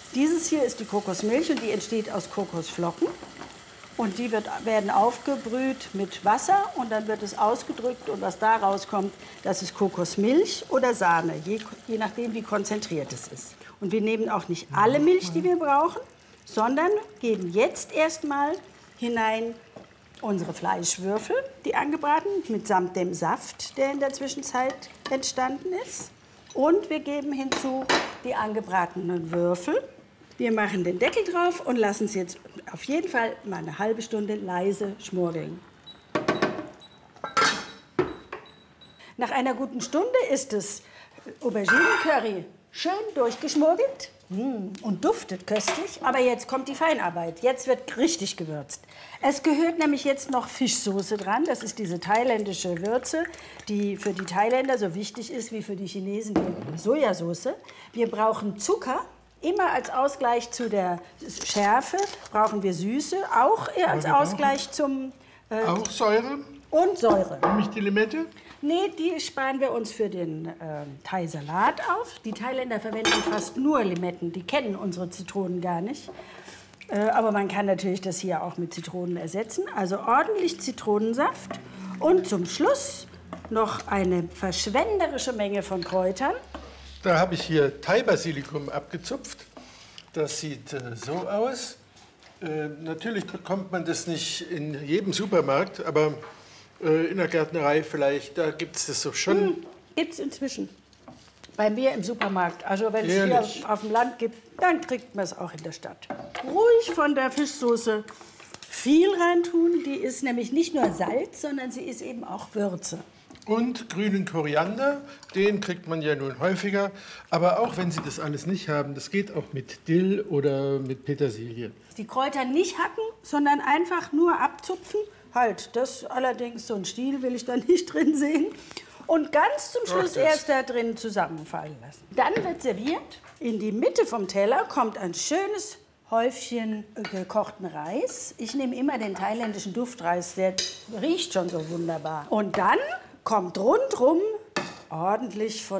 Dieses hier ist die Kokosmilch und die entsteht aus Kokosflocken. Und die werden aufgebrüht mit Wasser und dann wird es ausgedrückt. Und was da rauskommt, das ist Kokosmilch oder Sahne, je nachdem, wie konzentriert es ist. Und wir nehmen auch nicht alle Milch, die wir brauchen, sondern geben jetzt erstmal hinein unsere Fleischwürfel, die angebraten, mitsamt dem Saft, der in der Zwischenzeit entstanden ist. Und wir geben hinzu die angebratenen Würfel. Wir machen den Deckel drauf und lassen es jetzt auf jeden Fall mal eine halbe Stunde leise schmorgeln. Nach einer guten Stunde ist das Auberginen-Curry schön durchgeschmorgelt und duftet köstlich. Aber jetzt kommt die Feinarbeit. Jetzt wird richtig gewürzt. Es gehört nämlich jetzt noch Fischsoße dran. Das ist diese thailändische Würze, die für die Thailänder so wichtig ist wie für die Chinesen die Sojasauce. Wir brauchen Zucker. Immer als Ausgleich zu der Schärfe brauchen wir Süße, auch als Ausgleich zum... auch Säure? Und Säure. Nämlich die Limette? Nee, die sparen wir uns für den Thai-Salat auf. Die Thailänder verwenden fast nur Limetten, die kennen unsere Zitronen gar nicht. Aber man kann natürlich das hier auch mit Zitronen ersetzen. Also ordentlich Zitronensaft und zum Schluss noch eine verschwenderische Menge von Kräutern. Da habe ich hier Thai-Basilikum abgezupft. Das sieht so aus. Natürlich bekommt man das nicht in jedem Supermarkt, aber in der Gärtnerei vielleicht, da gibt es das so schon. Gibt es inzwischen. Bei mir im Supermarkt. Also wenn es hier auf dem Land gibt, dann kriegt man es auch in der Stadt. Ruhig von der Fischsoße viel reintun. Die ist nämlich nicht nur Salz, sondern sie ist eben auch Würze. Und grünen Koriander, den kriegt man ja nun häufiger. Aber auch wenn Sie das alles nicht haben, das geht auch mit Dill oder mit Petersilie. Die Kräuter nicht hacken, sondern einfach nur abzupfen. Halt, das allerdings, so ein Stiel will ich da nicht drin sehen. Und ganz zum Schluss erst da drin zusammenfallen lassen. Dann wird serviert. In die Mitte vom Teller kommt ein schönes Häufchen gekochten Reis. Ich nehme immer den thailändischen Duftreis, der riecht schon so wunderbar. Und dann kommt rundrum ordentlich von